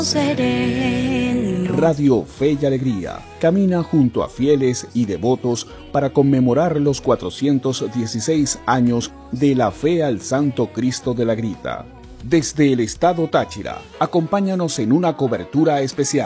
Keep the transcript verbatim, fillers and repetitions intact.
sereno. Radio Fe y Alegría camina junto a fieles y devotos para conmemorar los cuatrocientos dieciséis años de la fe al Santo Cristo de la Grita. Desde el estado Táchira, acompáñanos en una cobertura especial.